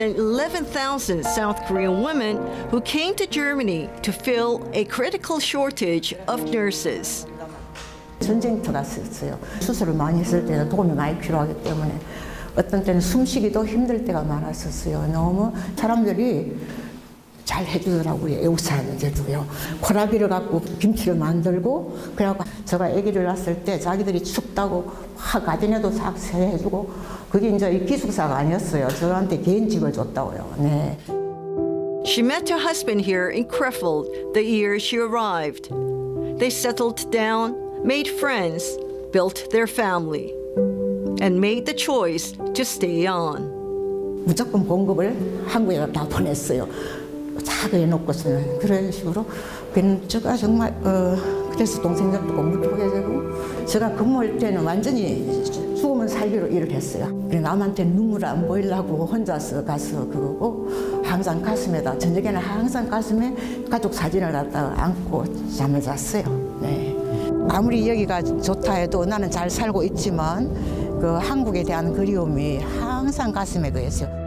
11,000 South Korean women who came to Germany to fill a critical shortage of nurses. 전쟁터가 있었어요. 수술을 많이 했을 때는 도움이 많이 필요하기 때문에 어떤 때는 숨쉬기도 힘들 때가 많았었어요. 너무 사람들이 잘 해주더라고요. 애국 사람들도요. 코라비를 갖고 김치를 만들고 그래갖고 제가 아기를 낳았을 때 자기들이 춥다고 가진에도 싹 세해주고 그게 이제 기숙사가 아니었어요. 저한테 개인 집을 줬다고요. 네. She met her husband here in Krefeld the year she arrived. They settled down, made friends, built their family, and made the choice to stay on. 무조건 봉급을 한국에 다 보냈어요. 작게 해놓고서는 그런 식으로 제가 정말 그래서 동생들도 공부도 하게 되고 제가 근무할 때는 완전히 죽으면 살기로 일을 했어요. 남한테 눈물 안 보이려고 혼자서 가서 그러고 항상 가슴에다 저녁에는 항상 가슴에 가족 사진을 갖다가 안고 잠을 잤어요. 네. 아무리 여기가 좋다 해도 나는 잘 살고 있지만 그 한국에 대한 그리움이 항상 가슴에 그였어요.